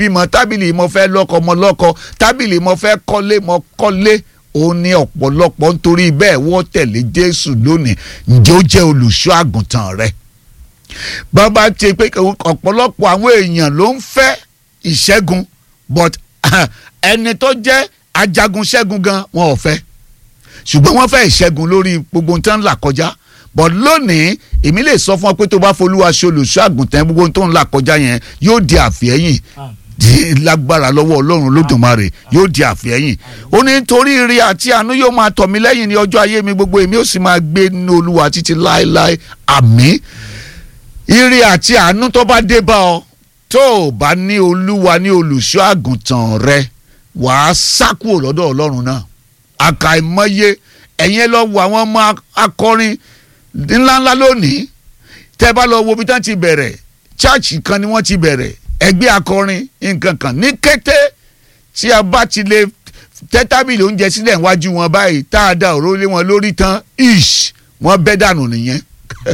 bímọ, tábìlì mo fẹ́ lọ́kọ mo lọ́kọ, tábìlì mo fẹ́ kọ́lé mo kọ́lé. Ó ní ọ̀pọ̀lọpọ̀ nítorí bẹ́ẹ̀ wọ́n tẹ̀lé Jésù lónìí. Ǹjẹ́ ó jẹ́ olùṣọ́ àgùntàn rẹ? Bàbá ti pé ọ̀pọ̀lọpọ̀ àwọn èèyàn ló ń fẹ́ ìṣẹ́gun, but ẹni tó jẹ́ ajagun ṣẹ́gun gan wọn ò fẹ́, ṣùgbọ́n wọ́n fẹ́ ìṣẹ́gun lórí gbogbo ohun tó ń là kọjá. But lónìí èmi lè sọ fún ọ pé tó bá folúwa ṣe olùṣọ́ àgùntàn, gbogbo ohun tó ń là kọjá yẹn yóò di àfihẹ́yìn. Lágbára lọ́wọ́ Ọlọ́run Olódùmarè yóò di àfihẹ́yìn. Ó ní nítorí ire àti àánú yóò máa tọ̀ mí lẹ́yìn ní ọjọ́ ayé mi gbogbo, èmi ó sì máa gbé nínú Olúwa títí láéláé. Àmín. Ire àti àánú tó bá dé bá ọ, tó o bá ní Olúwa ní olùṣọ́ àgùntàn rẹ, wàá sá kúrò lọ́dọ̀ Ọlọ́run náà. Àkàìmọye ẹ̀yin lọ wo àwọn ọmọ akọrin ńláńlá lónìí, tẹ́ bá lọ wo bí tán ti bẹ̀rẹ̀, church kan ni wọ́n ti bẹ̀rẹ̀, ẹgbẹ́ akọrin nǹkan kan. Ní kété tí a bá ti lè tẹ́ tábìlì oúnjẹ sílẹ̀ níwájú wọn báyìí, tá a da òró lé wọn lórí tán, wọ́n bẹ́ dànù nìyẹn.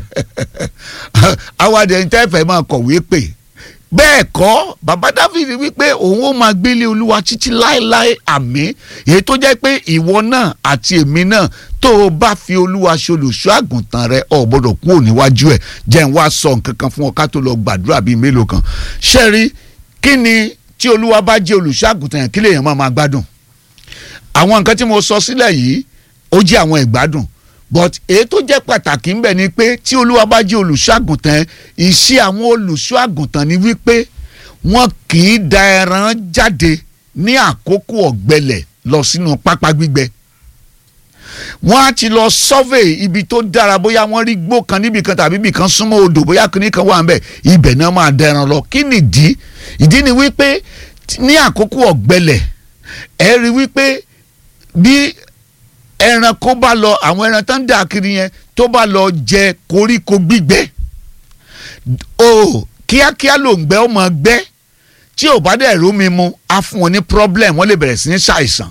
Àwọn àdéhùn tẹ́fẹ̀ẹ́ máa kọ̀wé pè. Bẹ́ẹ̀ kọ́, bàbá Dáfídì wípé òun ó máa gbélé Olúwa títí láéláé. Àmín. Èyí tó jẹ́ pé ìwọ náà àti èmi náà, tó o bá fi Olúwa ṣe olùṣọ́ àgùntàn rẹ, o gbọ́dọ̀ kúrò níwájú ẹ̀. Jẹ́ n wá sọ nǹkan kan fún ọ ká tó lọ gbàdúrà bíi mélòó kan. Ṣẹ́rí, kí ni tí Olúwa bá jẹ́ olùṣọ́ àgùntàn yẹn, kí lèèyàn máa gbádùn? Àwọn nǹkan tí mo sọ sílẹ̀ yìí ó jẹ́ àwọn ìgbádùn, but èyí tó jẹ́ pàtàkì ń bẹ ni pé tí Olúwa bá jẹ́ olùṣọ́ àgùntàn, ìṣe àwọn olùṣọ́ àgùntàn ni wípé wọn kì í da ẹran jáde ní àkókò ọ̀gbẹlẹ̀ lọ sínú pápá gbígbẹ. Wọ́n á ti lọ survey ibi tó dára, bóyá wọ́n rí gbó kan níbi kan tàbí ibì kan súnmọ́ odò, bóyá kíní kan wà ń bẹ̀, ibẹ̀ náà máa da ẹran lọ. Kí nìdí? Ìdí ni wípé ní àkókò ọ̀gbẹlẹ̀ ẹ rí wípé bí ẹranko bá lọ, àwọn ẹran tó ń dà kiri yẹn tó bá lọ jẹ koríko gbígbẹ, kíákíá ló ń gbẹ, ó máa gbẹ. Tí ò bá dẹ̀ rómi mu, á fún wọn ní problem, wọ́n lè bẹ̀rẹ̀ sí ní ṣàìsàn.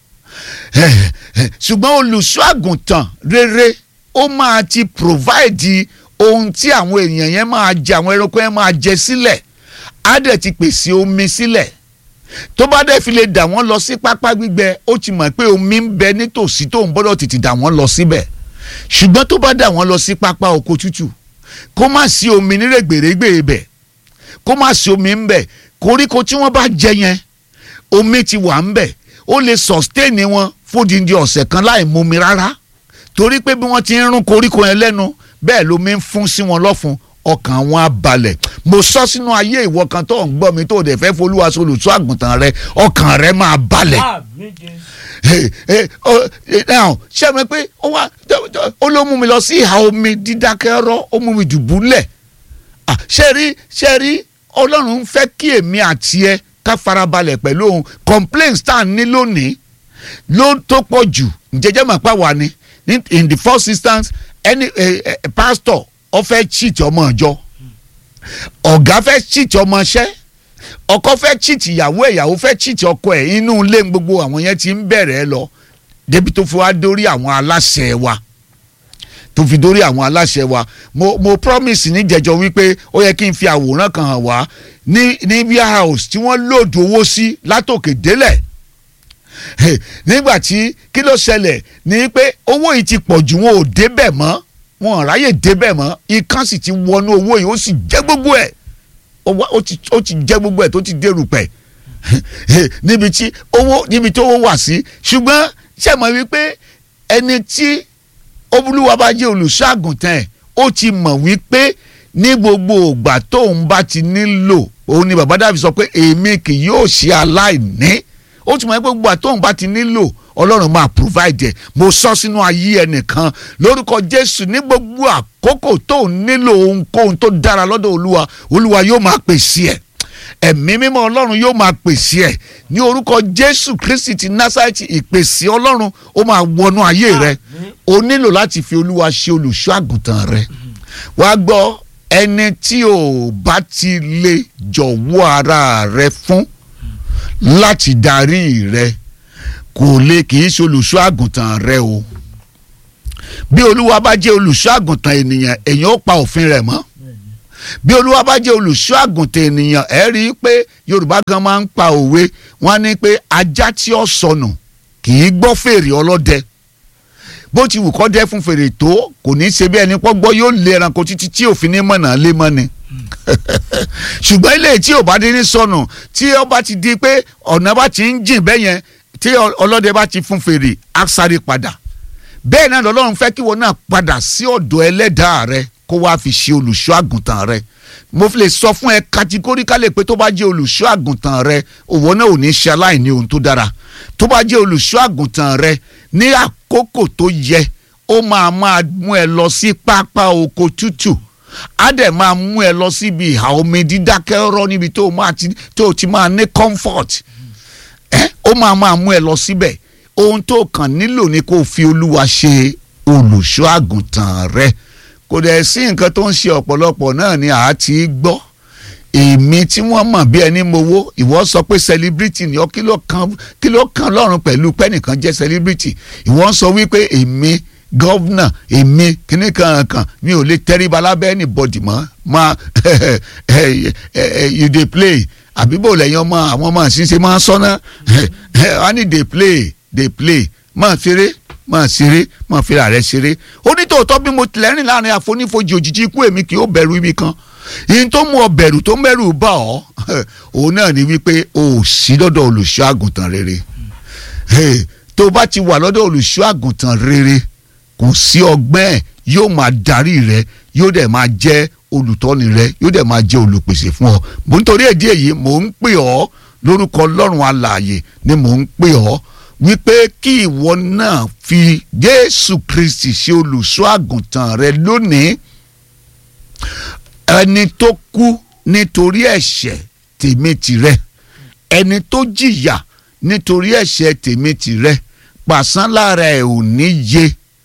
Ṣùgbọ́n olùṣọ́ àgùntàn rere ó máa ti provide ohun tí àwọn èèyàn yẹn máa jẹ, àwọn ẹranko yẹn máa jẹ sílẹ̀. Á dẹ̀ ti pèsè omi sílẹ̀. Tó bá dẹ̀ fi lè dà wọ́n lọ sí pápá gbígbẹ, ó ti mọ̀ pé omi ń bẹ nítòsí tó ń gbọ́dọ̀ tètè dà wọ́n lọ síbẹ̀. Ṣùgbọ́n tó bá dà wọ́n lọ sí pápá oko tútù, kó má sí omi nírègbèrègbè ibẹ̀, kó má sí omi ń bẹ, koríko tí wọ́n bá jẹ yẹn omi ti wà ń bẹ, ó lè sustain wọn fódìndí ọ̀sẹ̀ kan láì mumi rárá, torí pé bí wọ́n ti ń rún koríko yẹn lẹ́nu, bẹ́ẹ̀ lómi ń fún sí wọn lọ́fun, ọkàn wọn á balẹ̀. Mo sọ sínú ayé ìwọ kan tó ń gbọ́ mi tó dẹ̀ fẹ́ folúwa ṣe olùṣọ́ àgùntàn rẹ, ọkàn rẹ máa balẹ̀. Ṣé mi pé ó ló mú mi lọ sí ìhà omi dídákẹ́ rọ́, ó mú mi dùbúlẹ̀. Ṣé rí Ọlọ́run ń fẹ́ kí èmi àti ẹ ká farabalẹ̀ pẹ̀lú òun. Complaints tá à ń ní lónìí ló tó pọ̀ jù. Ǹjẹ́jẹ́ mà pa wà ní in the first instance, any pastor ó fẹ́ cheat ọmọ ìjọ, ọ̀gá fẹ́ cheat ọmọ iṣẹ́, ọkọ fẹ́ cheat ìyàwó ẹ̀, ìyàwó fẹ́ cheat ọkọ ẹ̀, inú ilé gbogbo àwọn yẹn ti ń bẹ̀rẹ̀ lọ débi tó fi wá dórí àwọn aláṣẹ wa, tó fi dórí àwọn aláṣẹ wa. Mo promise ní jẹjọ wípé ó yẹ kí n fi àwòrán kan hàn wá ní warehouse tí wọ́n lòdù owó sí látòkè délẹ̀. Nígbà tí kí ló ṣẹlẹ̀ ní pé owó yìí ti pọ̀ jù, wọn ò débẹ̀ mọ́, wọn ò ráyè débẹ̀ mọ́, ikán sì ti wọnú owó yìí, ó sì jẹ́ gbogbo ẹ̀, ó ti jẹ́ gbogbo ẹ̀ tó ti dérùpẹ̀ níbi tí owó wà sí. Ṣùgbọ́n ṣe mọ̀ wípé ẹni tí Olúwa bá jẹ́ olùṣọ́ àgùntàn ẹ̀, ó ti mọ̀ wípé ní gbogbo ìgbà tóun bá ti nílò, òun ni bàbá Dáfídì sọ pé èmi kì yóò ṣe aláìní. Ó ti mọ̀ pé gbogbo ìgbà tóun bá ti nílò, Ọlọ́run máa provide ẹ̀. Mo sọ sínú ayé ẹnìkan lórúkọ Jésù, ní gbogbo àkókò tó nílò ohunkóhun tó dára lọ́dọ̀ Olúwa yóò máa pèsè ẹ̀. Ẹ̀mí mímọ́ Ọlọ́run yóò máa pèsè ẹ̀ ní orúkọ Jésù Kristi ti Násárẹ́tì. Ìpèsè Ọlọ́run ó máa wọnú ayé rẹ. O nílò láti fi Olúwa ṣe olùṣọ́ àgùntàn rẹ. Wàá gbọ́, ẹni tí ò bá ti lè jọ̀wọ́ ara rẹ fún láti darí rẹ, kì í ṣe olùṣọ́ àgùntàn rẹ o. Bí Olúwa bá jẹ́ olùṣọ́ àgùntàn ènìyàn, èèyàn ó pa òfin rẹ̀ mọ́. bí olúwa bá jẹ́ olùṣọ́ àgùntàn ènìyàn ẹ rí i pé yorùbá gan máa ń pa òwe wọ́n ní pé ajá tí ó sọnù kì í gbọ́ fèrè ọlọ́dẹ bó ti wù kọ́ dẹ́ fún fèrè tó kò ní í ṣe bí ẹni pọ́ gbọ́ yóò lé ẹranko títí tí òfin ní mọ̀nà lé mọ́ ni ṣùgbọ́n ilé tí ò bá dé ní sọnù tí ó bá ti di pé ọ̀nà bá ti ń jìn bẹ́ẹ̀ yẹn tí ọlọ́dẹ bá ti fún fèrè á sáré padà bẹ́ẹ̀ náà lọ́lọ́run fẹ́ kí wọn náà padà sí ọ̀dọ̀ ẹlẹ́dàá rẹ kó wá fi ṣe olùṣọ́ àgùntàn rẹ mo fi lè sọ fún ẹ kàtígóríkálẹ̀ pé tó bá jẹ́ olùṣọ́ àgùntàn rẹ òwò náà ò ní ṣe aláìní ohun tó dára tó bá jẹ́ olùṣọ́ àgùntàn rẹ ní àkókò tó yẹ ó máa mú ẹ lọ sí pápá oko tútù á dẹ̀ máa mú ẹ lọ síbi ìhà omi dídákẹ́ rọ́ níbi tó ti máa ní comfort ó máa mú ẹ lọ síbẹ̀ ohun tó kàn nílò ni kó fi olúwa ṣe olùṣọ́ àgùntàn rẹ kò dẹ̀ sí nǹkan tó ń ṣe ọ̀pọ̀lọpọ̀ náà ni àá ti gbọ́ èmi tí wọ́n mọ̀ bí ẹni mowó ìwọ sọ pé celebrity ni ọ kí ló kan lọ́rùn pẹ̀lú pẹ́nìkan jẹ́ celebrity ìwọ ń sọ wípé èmi gọ́vnà èmi kíní kankan mi ò lè tẹríba lábẹ́ anybody mọ́ you dey play àbíbò lẹ́yìn àwọn ọmọ àṣìṣe máa ń sọ́nà wọ́n ní dey play máa ṣeré máa fi ààrẹ ṣeré onítòótọ́ bí mo tilẹ̀ rìn láàrin àfonífojì òjijì ikú èmi kì í ó bẹ̀rù ibi kan yìí tó mú ọ bẹ̀rù tó mẹ́rù bá ọ òun náà ni wípé o ò sí lọ́dọ̀ olùṣọ́ àgùntàn rere tó bá ti wà lọ́dọ̀ olùṣọ́ àgùntàn rere kò sí ọgbẹ́ ẹ̀ yóò máa darí rẹ yóò dẹ̀ máa jẹ́ olùtọ́ni rẹ yóò dẹ̀ máa jẹ́ olùpèsè fún ọ mo nítorí èdè èyí mò ń pè ọ́ lórúkọ Ọlọ́run alààyè ni mò ń pè ọ́ wípé kí ìwọ náà fi Jésù Kristi ṣe olùṣọ́ àgùntàn rẹ lónìí ẹni tó kú nítorí ẹ̀ṣẹ̀ tèmi tìrẹ ẹni tó jìyà nítorí ẹ̀ṣẹ̀ tèmi tìrẹ pàṣán lára ẹ̀ ò ní yé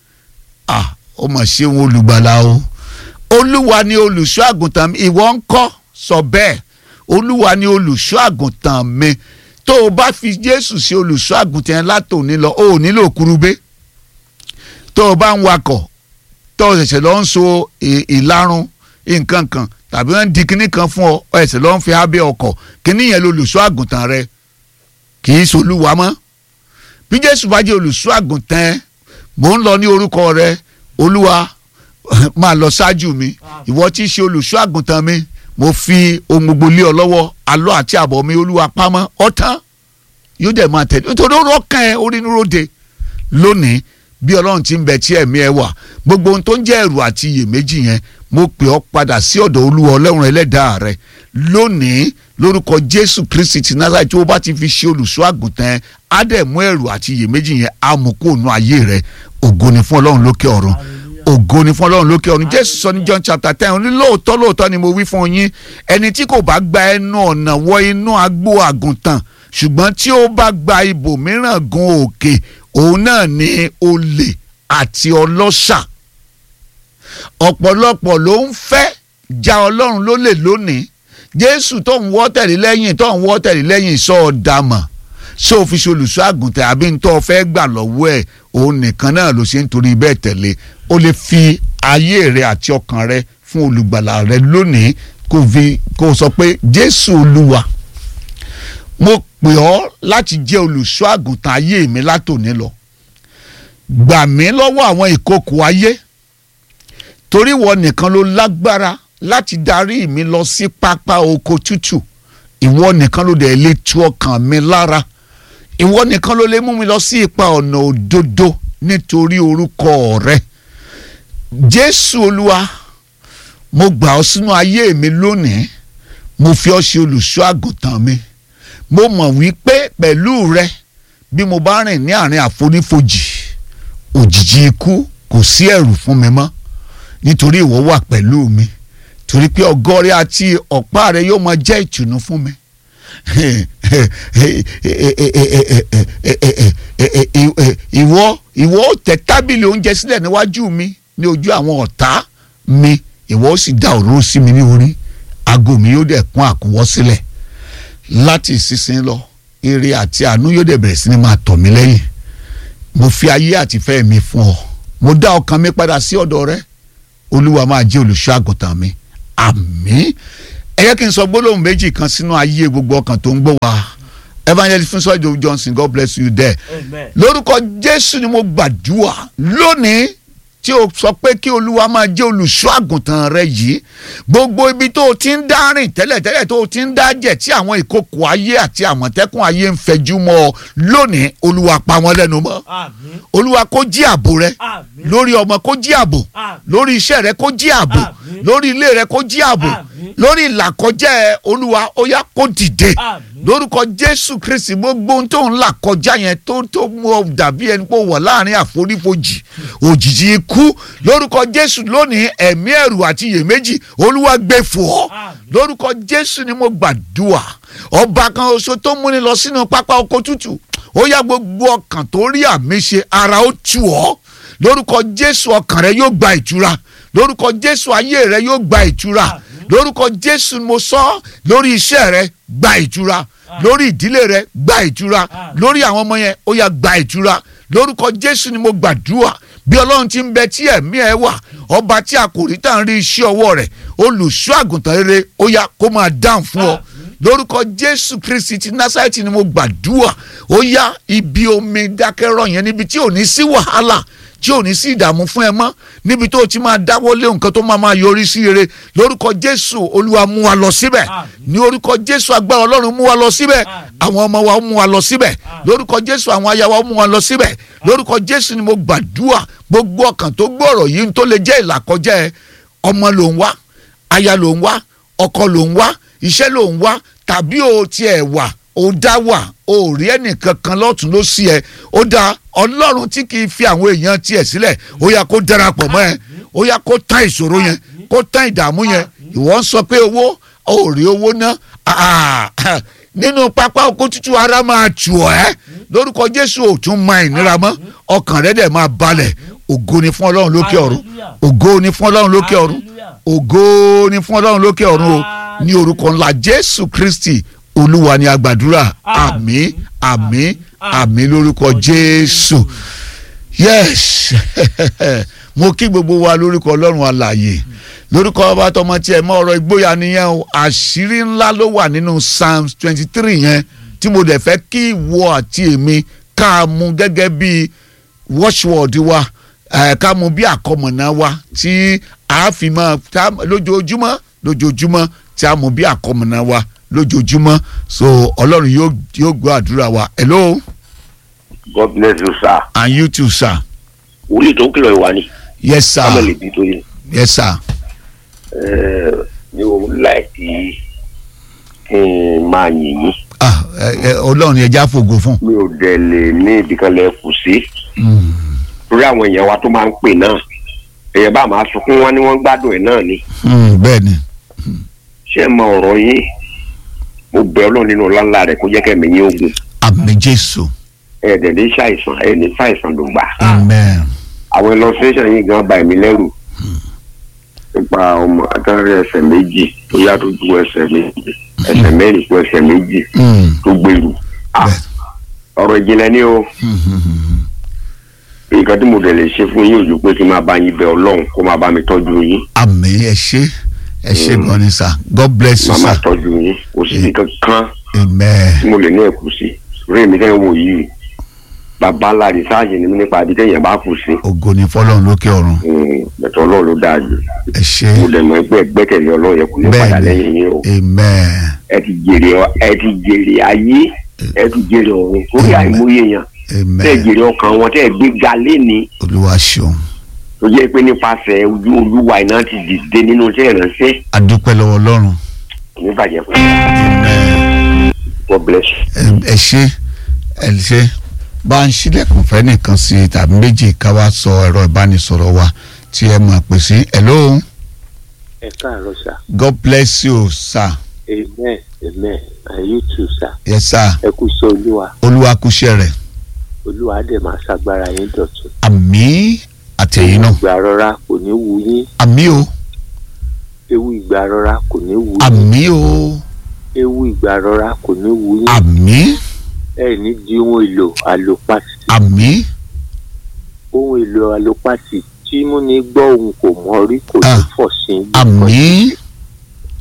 ó mà ṣe wọn olùgbàlà o olúwa ni olùṣọ́ àgùntàn mi ìwọ ń kọ́ sọ bẹ́ẹ̀ olúwa ni olùṣọ́ àgùntàn mi tó o bá fi Jésù ṣe olùṣọ́ àgùntàn yẹn látòní lọ o ò nílò kurubé tó o bá ń wakọ̀ tó o ṣẹ̀ṣẹ̀ lọ ń so ìlarun nǹkan kan tàbí wọ́n ń di kinní kan fún ọ ẹ̀ṣẹ̀ lọ ń fi abẹ́ ọkọ̀ kinní yẹn lolùṣọ́ àgùntàn rẹ kì í solúwa mọ́ bí Jésù bá jẹ́ olùṣọ́ àgùntàn mò ń lọ ní orúkọ rẹ olúwa máa lọ ṣáájú mi ìwọ tí í ṣe olùṣọ́ àgùntàn mi mo fi ohun gbogbo lé ọ lọ́wọ́ àlọ́ àti àbọ̀ mi olúwa pamọ́ ọ̀tán yóò dẹ̀ máa tẹ̀lé nítorí ó rọ́kàn ẹ orínúróde lónìí bí ọlọ́run ti ń bẹ tí ẹ̀mí ẹ wà gbogbo ohun tó ń jẹ́ ẹ̀rù àti iyèméjì yẹn mo pè ọ́ padà sí ọ̀dọ̀ olúwa ọlọ́run ẹlẹ́dàá rẹ lónìí lórúkọ Jésù Kristi ti Násárẹ́tì tí ó bá ti fi ṣe olùṣọ́ àgùntàn ẹ á dẹ̀ mú ẹ̀rù àti iyèméjì yẹn á mú kó nu ayé rẹ ògo ni fún ọlọ́run lókè ọ̀run ògo ni fún ọlọ́run lókè ọ̀run Jésù sọ ní John chapter 10 ó ní lóòótọ́ ni mo wí fún yín ẹni tí kò bá gba ẹnu ọ̀nà wọ inú agbo àgùntàn ṣùgbọ́n tí ó bá gba ibòmíràn gun òkè òun náà ni olè àti ọlọ́ṣà ọ̀pọ̀lọpọ̀ ló ń fẹ́ ja ọlọ́run lólè lónìí Jésù tó ń wọ́ tẹ̀lé lẹ́yìn sọ ọ̀dàmọ̀ ṣé o fi ṣe olùṣọ́ àgùntàn àbí ń tọ́ ọ fẹ́ gbà lọ́wọ́ ẹ̀ òun nìkan náà ló ṣe ń torí bẹ́ẹ̀ tẹ̀lé o lè fi ayé rẹ àti ọkàn rẹ fún olùgbàlà rẹ lónìí kó sọ pé Jésù Olúwa mo pè ọ́ láti jẹ́ olùṣọ́ àgùntàn ayé mi látòní lọ gbà mí lọ́wọ́ àwọn ìkòkò ayé torí ìwọ nìkan ló lágbára láti darí mi lọ sí pápá oko tútù ìwọ nìkan ló dẹ̀ lè tu ọkàn mi lára ìwọ nìkan ló lè mú mi lọ sí ipa ọ̀nà òdodo nítorí orúkọ rẹ Jésù Olúwa mo gbà ọ́ sínú ayé mi lónìí mo fi ọ́ ṣe olùṣọ́ àgùntàn mi mo mọ̀ wípé pẹ̀lú rẹ bí mo bá rìn ní àárín àfonífojì òjìji ikú kò sí ẹ̀rù fún mi mọ́ nítorí ìwọ wà pẹ̀lú mi torí pé ọ̀gọ́ rẹ àti ọ̀pá rẹ yóò máa jẹ́ ìtùnú fún mi ìwọ ó tẹ́ tábìlì oúnjẹ sílẹ̀ níwájú mi ní ojú àwọn ọ̀tá mi ìwọ ó sì dá òróró sí mi ní orí ago mi yóò dẹ̀ kún àkúnwọ́ sílẹ̀ láti ìsinsìnyí lọ ire àti àánú yóò dẹ̀ bẹ̀rẹ̀ sí ni máa tọ̀ mí lẹ́yìn mo fi ayé àti ìfẹ́ mi fún ọ mo dá ọkàn mi padà sí ọ̀dọ̀ rẹ olúwa máa jẹ́ olùṣọ́ àgùntàn mi àmín. ẹ yẹ kí n sọ gbólóhùn méjì kan sínú ayé gbogbo ọkàn tó ń gbọ́ wa. Evangelist Funso Idowu Johnson, God bless you there. Lórúkọ Jésù ni mo gbàdúrà lónìí tí o sọ pé kí Olúwa máa jẹ́ olùṣọ́ àgùntàn rẹ yìí, gbogbo ibi tó o ti ń dá rìn tẹ́lẹ̀tẹ́lẹ̀ tó o ti ń dá jẹ̀ tí àwọn ìkòkò ayé àti àmọ̀tẹ́kùn ayé ń fẹjú mọ́ ọ lónìí, Olúwa pa wọ́n lẹ́nu mọ́. Olúwa kó jí ààbò rẹ lórí ọmọ, kó jí ààbò lórí iṣẹ́ rẹ, kó jí ààbò lórí ilé rẹ, kó jí ààbò lórí ìlàkọjá ẹ. Olúwa ó yá kó dìde lórúkọ Jésù Kristi. gbogbo ohun tó ń là kọjá yẹn tó mú ọ dàbí ẹni pé ó wọ̀ láàrin àforífojì òjijì ikú, lórúkọ Jésù lónìí ẹ̀mí ẹ̀rù àti iyèméjì Olúwa gbé fò ọ́ lórúkọ Jésù ni mo gbàdúrà. ọba kan oṣù tó múni lọ sínú pápá oko tútù, ó yá gbogbo ọkàn tó rí àmì ṣe ara ó tù ọ́ lórúkọ Jésù. ọkàn rẹ yóò gba ìtura lórúkọ Jésù. ayé rẹ yóò gba ìtura lórúkọ Jésù. mo sọ lórí iṣẹ́ rẹ gba ìtura, lórí ìdílé rẹ gba ìtura, lórí àwọn ọmọ yẹn ó yá gba ìtura lórúkọ Jésù ni mo gbàdúrà. bí Ọlọ́run ti ń bẹ tí ẹ̀mí ẹ wà, ọba tí a kò rí tá à ń rí iṣẹ́ ọwọ́ rẹ̀, olùṣọ́ àgùntàn rere ó yá kó máa dáhùn fún ọ lórúkọ Jésù Kristi ti Násárẹ́tì ni mo gbàdúrà. ó yá ibi omi dákẹ́rọ̀ yẹn, níbi tí ò ní sí wàhálà, tí ò ní sí ìdààmú fún ẹ mọ́, níbi tó o ti máa dáwọ́lé nǹkan tó máa yọrí sí rere lórúkọ Jésù. Olúwa mú wa lọ síbẹ̀ ní orúkọ Jésù. agbára Ọlọ́run mú wa lọ síbẹ̀, àwọn ọmọ wa mú wa lọ síbẹ̀ lórúkọ Jésù, àwọn aya wa mú wa lọ síbẹ̀ lórúkọ Jésù ni mo gbàdúrà. gbogbo ọkàn tó gbọ́rọ̀ yìí tó lè jẹ́ ìlàkọjá ẹ, ọmọ ló ń wá, aya ló ń wá, ọkọ ló ń wá, iṣẹ́ ló ń wá, tàbí o tiẹ̀ wà ó dá wà ó rí ẹnìkan kan lọ́tún ló sí ẹ, ó dá Ọlọ́run tí kì í fi àwọn èèyàn tiẹ̀ sílẹ̀, ó yá kó darapọ̀ mọ́ ẹ, ó yá kó tán ìṣòro yẹn, kó tán ìdààmú yẹn. ìwọ ń sọ pé owó ó rí owó ná nínú pápá oko tútù, ara máa tù ẹ́ lórúkọ Jésù. ò tún máa ìnira mọ́, ọkàn rẹ dẹ̀ máa balẹ̀. ògo ni fún Ọlọ́run lókè ọ̀run, ògo ni fún Ọlọ́run lókè ọ̀run, ògo ni fún Ọlọ́run lókè ọ̀run o, ní orúkọ ńlá Jésù Kristi Olúwa ni a gbàdúrà. àmín àmín àmín lórúkọ Jésù. yes mo kí gbogbo wa lórúkọ Ọlọ́run alààyè, lórúkọ ọba tọmọ tí ẹ mọ ọ̀rọ̀ ìgboyà nìyẹn o. àṣírí ńlá ló wà nínú Psalms 23 yẹn tí mo dẹ̀ fẹ́ kí ìwọ àti èmi ká mú gẹ́gẹ́ bí watchword wa, ká mú bí àkọmọ̀nà wa tí a fi máa lójoojúmọ́ tí a mú bí àkọmọ̀nà wa lójoojúmọ́. so Ọlọ́run yóò gbọ́ àdúrà wa. hello. God bless you, sir. and you too, sir. wòlíì tó ń kìlọ̀ ìwà ni. yes sir. kámẹ́ lè bí tó yẹ. yes sir. mi ò láìsí kí n máa yìn yín. Ọlọ́run ẹja fògo fún. mi ò dẹ̀ lè ní ibìkan lẹ kù sí. torí àwọn èèyàn wa tó máa ń pè náà, èèyàn bá máa sunkún wọn ni wọ́n gbádùn ẹ̀ náà ni. bẹ́ẹ̀ ni. ṣé ẹ mọ ọ̀rọ̀ yín? mo bẹ̀ Ọlọ́run nínú ọláńlá rẹ̀ kó jẹ́ kẹ́mi yín ogun. àmín Jésù. ẹ̀ẹ́dẹ̀ ní ṣàìsàn ẹ̀ ní ṣàìsàn ló gbà. amen. àwọn illustration yìí gan bà mí lẹ́rù nípa ọmọ àtàrí ẹsẹ̀ méjì tó yàtọ̀ ju ẹsẹ̀ méjì, ẹsẹ̀ mẹ́rin tó ẹsẹ̀ méjì tó gbèrú. ọ̀rọ̀ ìjìnlẹ̀ ni o. nǹkan tí mo dẹ̀ lè ṣe fún yín ojú pé kí n máa bá yín bẹ̀ Ọlọ́run kó máa bá mi tọ́jú yín. àmín. ẹ ṣé gan ni sir. God bless you sir. máa tọ́jú yín kò sí nǹkan kan tí mo lè ní ẹ̀kú sí. rí mi kẹ́hìn wò yìí bàbá ńlá rìsáàjì ni nípa àdìtẹ̀yìn bá kù sí. ògo ni fọ́lọ́run lókè ọ̀run. bẹ̀tẹ̀ Ọlọ́run ló dáa jù. ẹ ṣé. mo dẹ̀ mọ̀ ẹgbẹ́ gbẹ́kẹ̀lé Ọlọ́run yẹ kó ní padà lẹ́yìn yín o. amen. ẹ ti jèrè ayé, ẹ ti jèrè ọ̀run torí àìmọye yẹn. tẹ́ ẹ jèrè ọkàn wọn, tẹ́ ẹ gbé ga léni. Olúwa ṣeun. tó jẹ́ pé nípasẹ̀ ojú Olúwa iná ti dìde nínú iṣẹ́ ìránṣẹ́. a dúpẹ́ lọ́wọ́ Ọlọ́run. ní bàjẹ́ fún mi. God bless you. ẹ ṣé bá ń ṣílẹ̀kùn fẹ́ nìkan sí i tàbí méjì ká wá sọ ẹ̀rọ ìbánisọ̀rọ̀ wa tí ẹ máa pè sí. hello. ẹ káàárọ̀ sir. God bless you sir. amen amen and you too sir. yes sir. ẹ kú iṣẹ́ Olúwa. Olúwa kú iṣẹ́ rẹ̀. Olúwa á dẹ̀ máa ṣàgbára yín dọ̀tun. àmín àtẹ̀yìn náà. ìgbà rọra kò ní wù yín. àmín o. ewu ìgbà rọra kò ní wù yín. àmín o. ewu ìgbà rọra kò ní wù yín. àmín. ẹ ní di ohun èlò àlòpàtì. àmín. ohun èlò àlòpàtì tí mú ní gbọ́ ohun kò mọ̀ rí kò ní fọ̀ sí. àmín.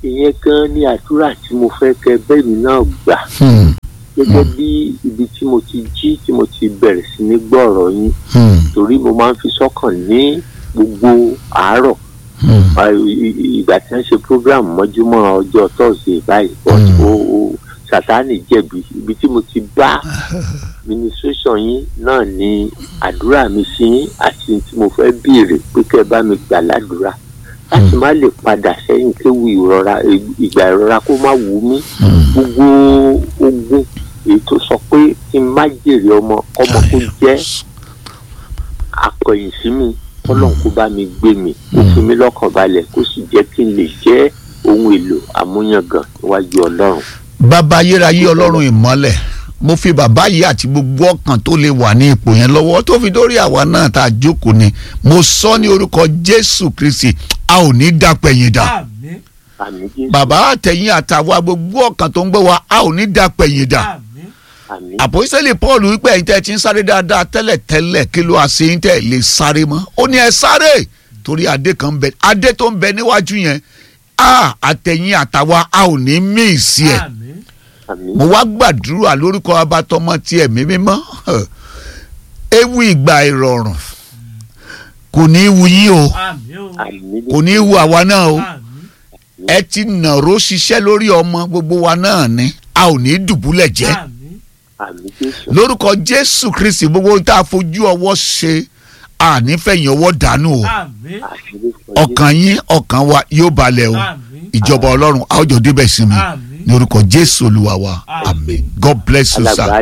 ìyẹn gan ni àdúrà tí mo fẹ́ kẹ́ bẹ́ẹ̀ mi náà gbà gẹ́gẹ́ bí ibi tí mo ti jí tí mo ti bẹ̀rẹ̀ sí ní gbọ́ ọ̀rọ̀ yín torí mo máa ń fi sọ́kàn ní gbogbo àárọ̀ ìgbà tí wọ́n ṣe program mọ́júmọ́ ọjọ́ Thursday báyìí Sátánì jẹ̀bi ibi tí mo ti bá ministration yín náà ni àdúrà mi sí yín àti tí mo fẹ́ béèrè pé kẹ́ bá mi gbà ládùúrà láti má lè padà sẹ́yìn kéwu ìgbà ìrora kó má wù mí gbogbo ogun èyí tó sọ pé kí n má jèrè ọmọ kó jẹ́ akọ̀yìn sí mi Ọlọ́run kó bá mi gbé mi kó fi mí lọ́kàn balẹ̀ kó sì jẹ́ kí n lè jẹ́ ohun èlò àmúyangàn níwájú Ọlọ́run. Bàbá ayérayé Ọlọ́run ìmọ́lẹ̀ mo fi bàbá yìí àti gbogbo ọkàn tó lè wà ní ipò yẹn lọ́wọ́ tó fi dórí àwa náà tá a jókòó ni mo sọ ní orúkọ Jésù Kristi a ò ní dàpẹ̀yìn dà. Bàbá àtẹ̀yìn àtàwa gbogbo ọkàn tó ń gbé wa a ò ní dàpẹ̀yìn dà. Àpọ́sítélì Paul wípé ẹ̀yin tẹ́ ti ń sáré dáadáa tẹ́lẹ̀tẹ́lẹ̀ kí ló àṣẹ yín tẹ́ lè sáré mọ́ ó ní ẹ sáré torí adé kan bẹ adé tó ń bẹ níwájú yẹn àtẹ̀yìn àtàwa a ò ní mí sí ẹ̀. Mo wá gbàdúrà lórúkọ abatọmọ ti ẹ̀mí mímọ́ ewu ìgbà ìrọ̀rùn kò ní í wu yín o kò ní í wu àwa náà o ẹ ti nàró ṣiṣẹ́ lórí ọmọ gbogbo wa náà ni a ò ní dùbúlẹ̀ jẹ́ lórúkọ Jésù Kristi gbogbo tá a fojú ọwọ́ ṣe ànífẹ̀yìn ọwọ́ dànù o ọkàn yín ọkàn wa yóò balẹ̀ o ìjọba Ọlọ́run a ó jọ débẹ̀ sí mi ní orúkọ Jésù Olúwa wa àmín. God bless you sir.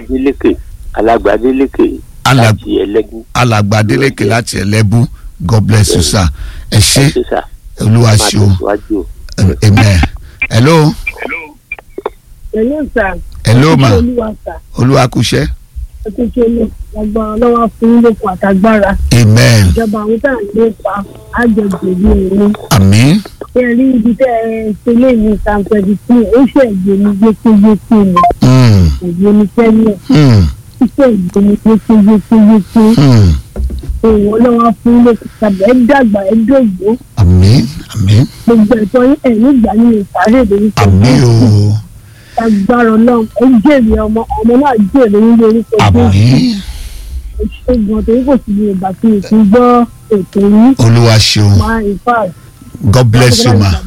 Alàgbà Adélékè láti Ẹlẹ́bú God bless you sir. ẹ ṣé Olúwa ṣe o amen. Hello. Hello sir. Hello ma. Olúwa kúṣẹ́. Lọ́wọ́ fún lóko àtàgbára. Amen. Ìjọba àwọn tá à ń lé pa àjọjò ní ìlú. Àmín. Ṣé rí ibi tẹ́ ẹ ṣe lé ní Psalm 22 ó ṣe ìgbé ní gbékégbéké ni. Ìgbé ní tẹ́lẹ̀. Ṣé ìgbé ní gbékégbéké. Òwò lọ́wọ́ fún lóko tàbí ẹ dàgbà ẹ dògbò. Àmín. Àmín. Gbogbo ẹ̀tọ́ yín ẹ̀ nígbà ní ìsáré lórí. Àmín o. Agbára Ọlọ́run ẹ jèrè ọmọ náà jèrè ní lórúkọ Àmín. Ṣùgbọ́n torí kò sí ìgbà tí mo ti gbọ́ ètò yìí. Olúwa ṣeun. God bless you ma.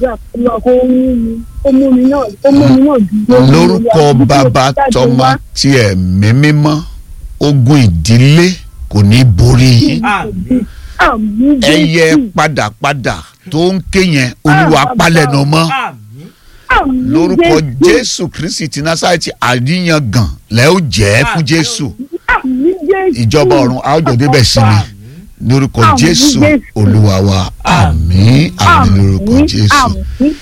Lórúkọ Bàbá Tọ́mọ tí Ẹ̀mí Mímọ́ ogun ìdílé kò ní borí yín. Ẹyẹ padàpadà tó ń ké yẹn Olúwa palẹ̀nà mọ́. Lórúkọ Jésù Kristi ti Násárẹ́tì àríyàngàn lẹ́ ó jẹ́ fún Jésù. Ìjọba ọ̀run a ó jọ débẹ̀ sí mi lórúkọ Jésù Olúwa wa àmín àmín lórúkọ Jésù.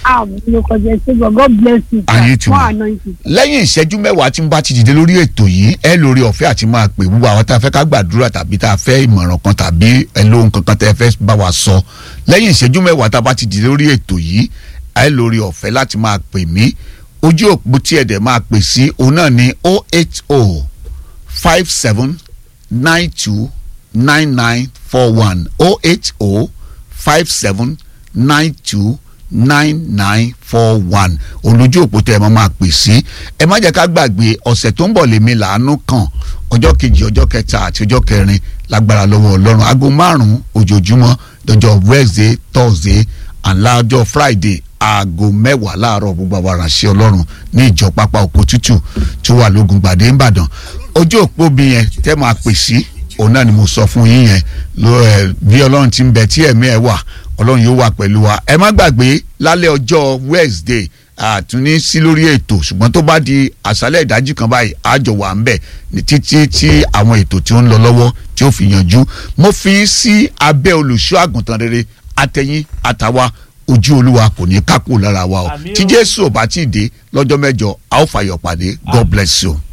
ayé tí wọn lẹ́yìn ìṣẹ́jú mẹ́wàá tí n bá ti dìde lórí ètò yìí ẹ lórí ọ̀fẹ́ àti máa pè gbogbo àwọn tá a fẹ́ ká gbàdúrà tàbí tá a fẹ́ ìmọ̀ràn kan tàbí ẹ lóhun kankan tẹ́ ẹ fẹ́ bá wa sọ lẹ́yìn ìṣẹ́jú mẹ́wàá tá a bá ti dìde lórí ètò yìí ẹ lórí ọ̀fẹ́ láti máa pè mí ojú òpó tí ẹ̀dẹ̀ máa pè sí òun náà ní 08057929941 08057929941 olójú òpó tẹ́ ẹ máa pè sí ẹ má jẹ́ ká gbàgbé ọ̀sẹ̀ tó ń bọ̀ lèmi làánú kàn ọjọ́ kejì ọjọ́ kẹta àti ọjọ́ kẹrin lágbára lọ́wọ́ Ọlọ́run aago 5 ojoojúmọ́ dọjọ́ Wednesday Thursday àńlájọ́ Friday aago 10 láàárọ̀ gbogbo àwọn aránṣẹ́ Ọlọ́run ní ìjọ pápá oko tútù tó wà lógun gbàdé ńbàdàn ojú òpó bí yẹn tẹ́ máa pè sí òun náà ni mo sọ fún yín yẹn bí Ọlọ́run ti ń bẹ tí ẹ̀mí ẹ̀ wà Ọlọ́run yóò wà pẹ̀lú wa ẹ má gbàgbé lálẹ́ ọjọ́ Wednesday àtúní sí lórí ètò ṣùgbọ́n tó bá di àṣálẹ́ ìdájí kan báyìí àjọ wà ń bẹ̀ ní títí tí àwọn ètò tí ó ń lọ lọ́wọ́ tí ó fi yanjú mo fi sí abẹ́ olùṣọ́ àgùntàn rere àtẹ̀yìn àtàwa ojú Olúwa kò ní kákò lára wa o tí Jésù ò bá tí ì dé lọ́jọ́ mẹ́jọ a ó fàyọ̀ pàdé God bless you.